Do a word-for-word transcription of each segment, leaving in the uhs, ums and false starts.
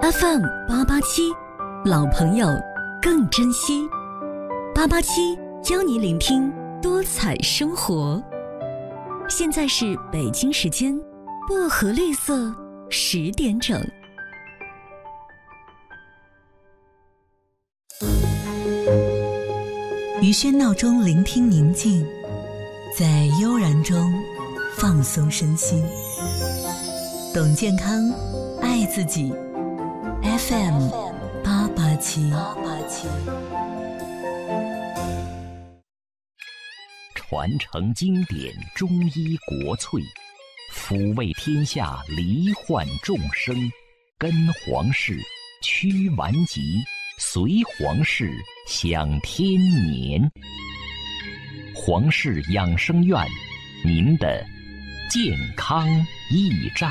F M 八八七，老朋友更珍惜。八八七教你聆听多彩生活。现在是北京时间薄荷绿色十点整。于喧闹中聆听宁静，在悠然中放松身心。懂健康，爱自己。F M 八八七。 传承经典中医国粹，抚慰天下罹患众生，跟皇室驱顽疾，随皇室享天年。皇室养生院，您的健康驿站。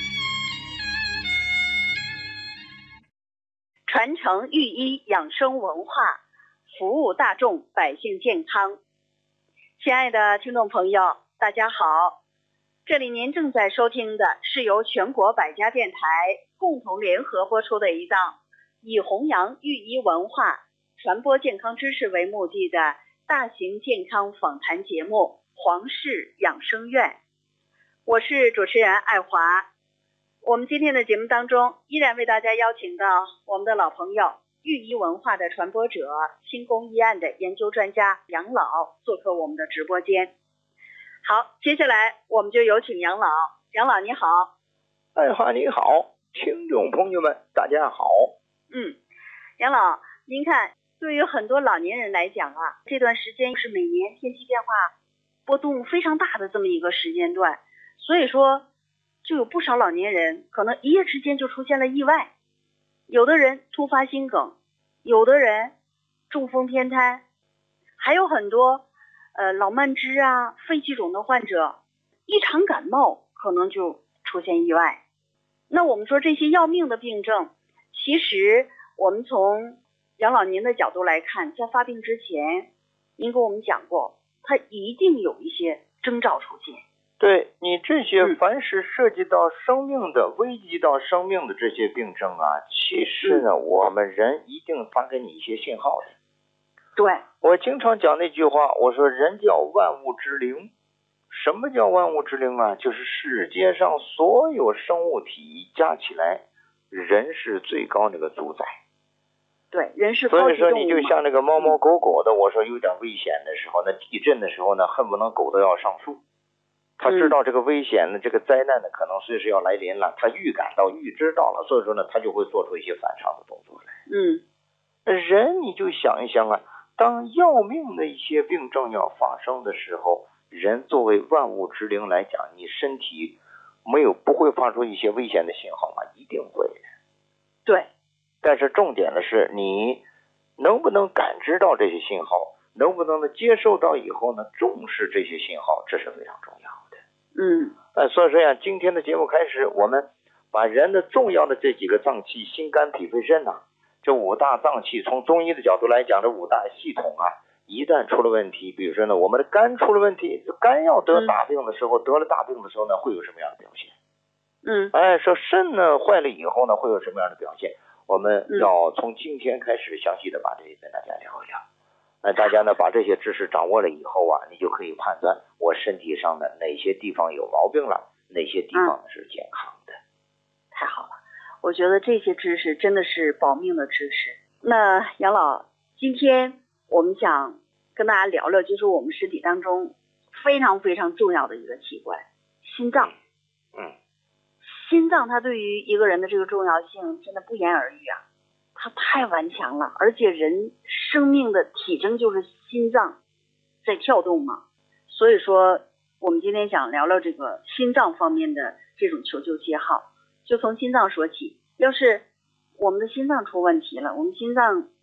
传承御医养生文化，服务大众百姓健康。亲爱的听众朋友，大家好，这里您正在收听的是由全国百家电台共同联合播出的一档以弘扬御医文化、传播健康知识为目的的大型健康访谈节目《皇室养生院》。我是主持人爱华。我们今天的节目当中，依然为大家邀请到我们的老朋友，御医文化的传播者，新宫医案的研究专家杨老做客我们的直播间。好，接下来我们就有请杨老。杨老你好。 爱华你好，听众朋友们大家好。 嗯，杨老，您看，对于很多老年人来讲啊，这段时间是每年天气变化波动非常大的这么一个时间段，所以说就有不少老年人可能一夜之间就出现了意外，有的人突发心梗，有的人中风偏瘫，还有很多呃老慢支啊、肺气肿的患者，一场感冒可能就出现意外。那我们说这些要命的病症，其实我们从杨老您的角度来看，在发病之前，您跟我们讲过，它一定有一些征兆出现。 对，你这些凡是涉及到生命的、嗯、危及到生命的这些病症啊，其实呢、嗯、我们人一定发给你一些信号的。 对， 我经常讲那句话，我说人叫万物之灵。什么叫万物之灵啊？就是世界上所有生物体加起来，人是最高那个主宰。 对，人是所以说你就像那个猫猫狗狗的，我说有点危险的时候，那地震的时候呢，恨不能狗都要上树。他知道这个危险的、嗯、这个灾难的可能随时要来临了，他预感到、预知到了，所以说呢，他就会做出一些反常的动作来。 嗯， 人你就想一想啊，当要命的一些病症要发生的时候，人作为万物之灵来讲，你身体没有不会发出一些危险的信号吗？一定会的。 对。 但是重点的是，你能不能感知到这些信号，能不能接受到以后呢，重视这些信号，这是非常重要的。 嗯， 呃，所以说呀，今天的节目开始，我们把人的重要的这几个脏器，心肝脾肺肾呐、啊，这五大脏器，从中医的角度来讲，这五大系统啊，一旦出了问题，比如说呢，我们的肝出了问题，肝要得大病的时候，嗯、得了大病的时候呢，会有什么样的表现？ 嗯， 哎，说肾呢坏了以后呢，会有什么样的表现？我们要从今天开始详细的把这些跟大家聊一聊。那大家呢把这些知识掌握了以后啊，你就可以判断我身体上的哪些地方有毛病了，哪些地方是健康的。 嗯、太好了，我觉得这些知识真的是保命的知识。那杨老，今天我们想跟大家聊聊，就是我们身体当中非常非常重要的一个器官——心脏。 嗯， 心脏它对于一个人的这个重要性真的不言而喻啊。它太顽强了，而且人生命的体征就是心脏在跳动嘛，所以说我们今天想聊聊这个心脏方面的这种求救信号，就从心脏说起。要是我们的心脏出问题了，我们心脏